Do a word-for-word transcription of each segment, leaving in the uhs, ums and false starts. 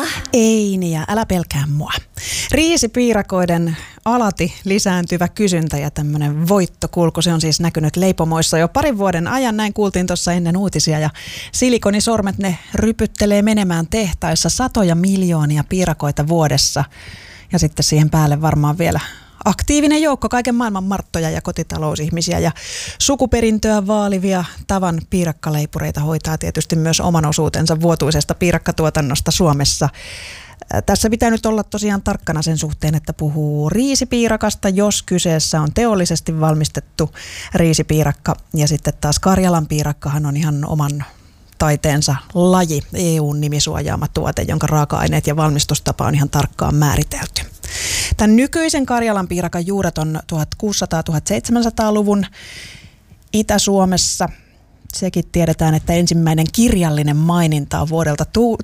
Ei niin, ja älä pelkää mua. Riisipiirakoiden alati lisääntyvä kysyntä ja tämmöinen voittokulku, se on siis näkynyt leipomoissa jo parin vuoden ajan. Näin kuultiin tuossa ennen uutisia, ja silikonisormet ne rypyttelee menemään tehtaissa satoja miljoonia piirakoita vuodessa. Ja sitten siihen päälle varmaan vielä aktiivinen joukko kaiken maailman marttoja ja kotitalousihmisiä ja sukuperintöä vaalivia tavan piirakkaleipureita hoitaa tietysti myös oman osuutensa vuotuisesta piirakkatuotannosta Suomessa. Tässä pitää nyt olla tosiaan tarkkana sen suhteen, että puhuu riisipiirakasta, jos kyseessä on teollisesti valmistettu riisipiirakka, ja sitten taas Karjalan piirakkahan on ihan oman taiteensa laji, E U:n nimisuojaama tuote, jonka raaka-aineet ja valmistustapa on ihan tarkkaan määritelty. Tämän nykyisen Karjalan piirakan juuret on tuhatkuusisataa-tuhatseitsemänsataaluvun Itä-Suomessa. Sekin tiedetään, että ensimmäinen kirjallinen maininta on vuodelta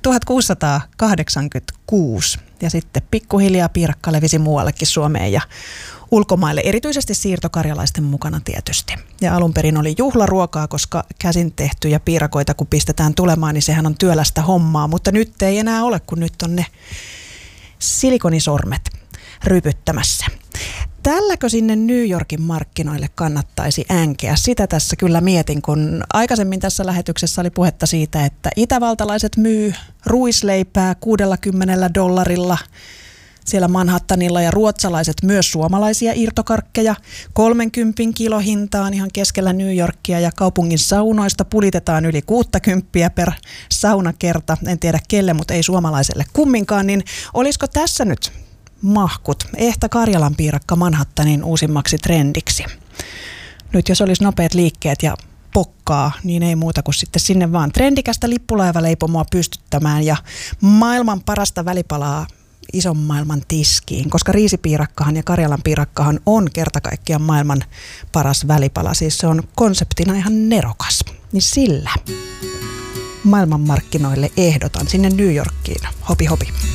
tuhatkuusisataakahdeksankymmentäkuusi. Ja sitten pikkuhiljaa piirakka levisi muuallekin Suomeen ja ulkomaille, erityisesti siirtokarjalaisten mukana tietysti. Ja alun perin oli juhlaruokaa, koska käsin tehtyjä piirakoita kun pistetään tulemaan, niin sehän on työlästä hommaa. Mutta nyt ei enää ole, kun nyt on ne silikonisormet rypyttämässä. Tälläkö sinne New Yorkin markkinoille kannattaisi änkeä? Sitä tässä kyllä mietin, kun aikaisemmin tässä lähetyksessä oli puhetta siitä, että itävaltalaiset myy ruisleipää kuudellakymmenellä dollarilla siellä Manhattanilla ja ruotsalaiset myös suomalaisia irtokarkkeja kolmenkympin kilohintaan ihan keskellä New Yorkia, ja kaupungin saunoista pulitetaan yli kuuttakymppiä per saunakerta. En tiedä kelle, mutta ei suomalaiselle kumminkaan, niin olisiko tässä nyt mahkut ehtä Karjalan piirakka Manhattanin uusimmaksi trendiksi? Nyt jos olisi nopeat liikkeet ja pokkaa, niin ei muuta kuin sitten sinne vaan trendikästä lippulaivaleipomoa pystyttämään ja maailman parasta välipalaa ison maailman tiskiin, koska riisipiirakkahan ja Karjalan piirakkahan on kerta kaikkiaan maailman paras välipala. Siis se on konseptina ihan nerokas. Niin sillä maailmanmarkkinoille ehdotan sinne New Yorkiin. Hopi hopi.